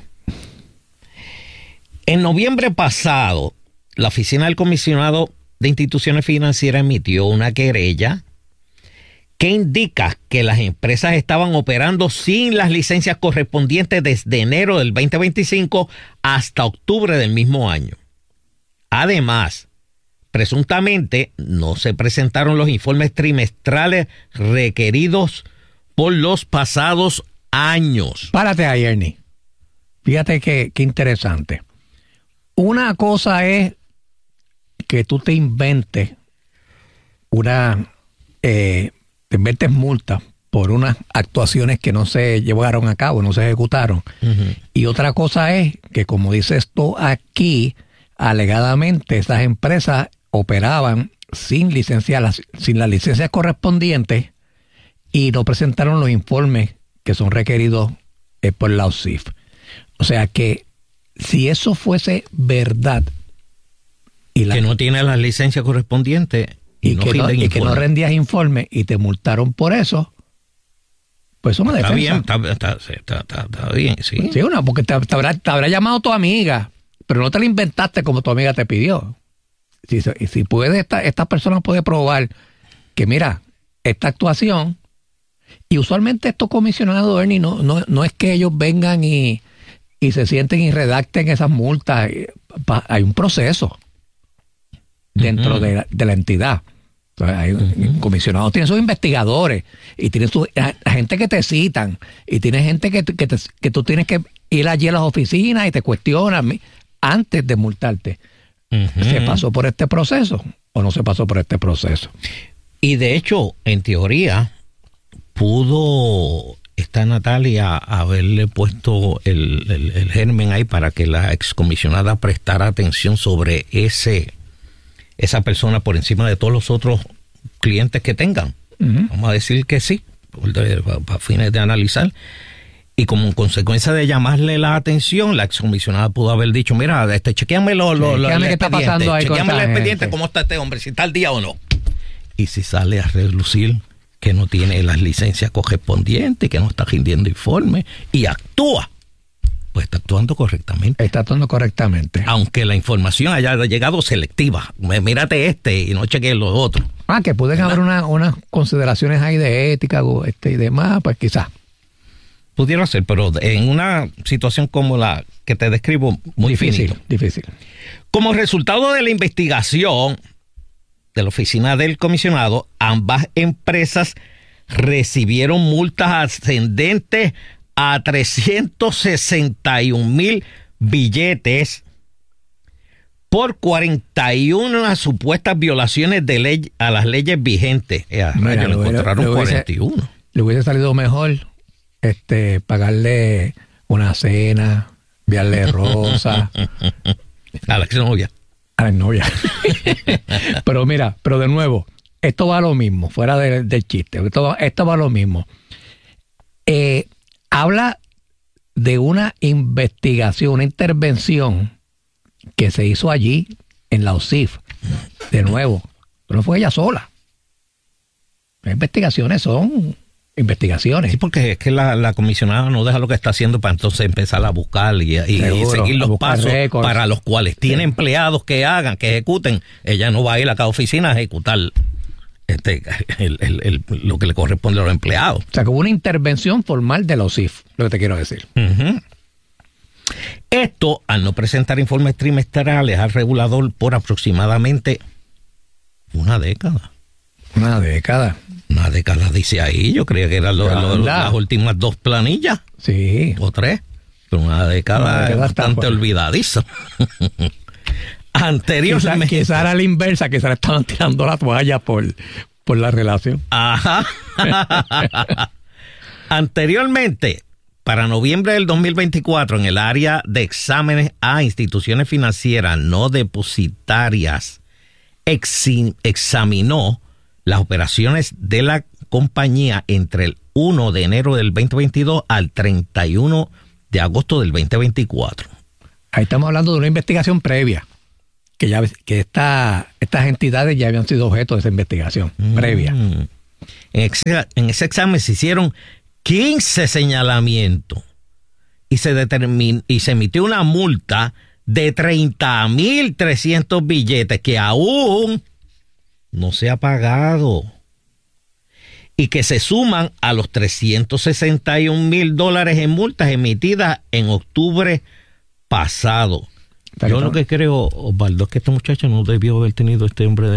En noviembre pasado, la Oficina del Comisionado de Instituciones Financieras emitió una querella que indica que las empresas estaban operando sin las licencias correspondientes desde enero del 2025 hasta octubre del mismo año. Además, presuntamente no se presentaron los informes trimestrales requeridos por los pasados años. Párate ahí, Ernie. Fíjate qué interesante. Una cosa es que tú te inventes te inventes multas por unas actuaciones que no se llevaron a cabo, no se ejecutaron. Y otra cosa es que, como dice esto aquí, alegadamente esas empresas operaban sin las licencias correspondientes y no presentaron los informes que son requeridos por la OSIF. O sea que si eso fuese verdad que no tiene las licencias correspondientes y que no rendías informes y te multaron por eso, pues eso me defensa. Está bien, sí. Sí, porque te habrá llamado tu amiga, pero no te la inventaste como tu amiga te pidió. Si puede, esta persona puede probar que, mira, esta actuación, y usualmente estos comisionados, Ernie, no es que ellos vengan y se sienten y redacten esas multas. Hay un proceso dentro de la entidad. Entonces, hay comisionados, tienen sus investigadores y tienen gente que te citan y tienes gente que tú tienes que ir allí a las oficinas y te cuestionan antes de multarte. ¿Se pasó por este proceso o no se pasó por este proceso? Y de hecho, en teoría, pudo esta Natalia haberle puesto el germen ahí para que la excomisionada prestara atención sobre esa persona por encima de todos los otros clientes que tengan. Vamos a decir que sí, para fines de analizar. Y como consecuencia de llamarle la atención, la excomisionada pudo haber dicho, mira, chequéame ¿qué está pasando ahí? Chequéame el expediente, cómo está este hombre, si está al día o no. Y si sale a relucir que no tiene las licencias correspondientes, que no está rindiendo informes y actúa, pues está actuando correctamente. Aunque la información haya llegado selectiva. Mírate y no cheques los otros. Que pueden haber unas consideraciones ahí de ética y demás, pues quizás. Pudiera ser, pero en una situación como la que te describo, muy difícil. Como resultado de la investigación de la oficina del comisionado, ambas empresas recibieron multas ascendentes a 361,000 billetes por 41 supuestas violaciones de ley a las leyes vigentes. Mira, le encontraron 41. Le hubiese salido mejor pagarle una cena, enviarle rosas a la exnovia. A la novia. Pero mira, de nuevo, esto va a lo mismo, fuera del chiste. Esto va a lo mismo. Habla de una investigación, una intervención que se hizo allí en la OSIF. De nuevo, no fue ella sola. Las investigaciones son investigaciones. Sí, porque es que la comisionada no deja lo que está haciendo para entonces empezar a buscar y seguir los pasos récords, para los cuales tiene empleados que ejecuten. Ella no va a ir a cada oficina a ejecutar lo que le corresponde a los empleados. O sea, como una intervención formal de los CIF, lo que te quiero decir. Uh-huh. Esto, al no presentar informes trimestrales al regulador por aproximadamente una década. Una década. Una década, dice ahí. Yo creía que eran las últimas 2 planillas. Sí. O 3. Pero una década es bastante olvidadiza. Anteriormente. Quizá era la inversa, que se le estaban tirando la toalla por la relación. Ajá. Anteriormente, para noviembre del 2024, en el área de exámenes a instituciones financieras no depositarias, examinó las operaciones de la compañía entre el 1 de enero del 2022 al 31 de agosto del 2024. Ahí estamos hablando de una investigación previa, que estas entidades ya habían sido objeto de esa investigación previa. En ese examen se hicieron 15 señalamientos y se emitió una multa de 30,300 billetes que aún no se ha pagado y que se suman a los $361,000 en multas emitidas en octubre pasado. Yo lo que creo, Osvaldo, es que este muchacho no debió haber tenido este hombre de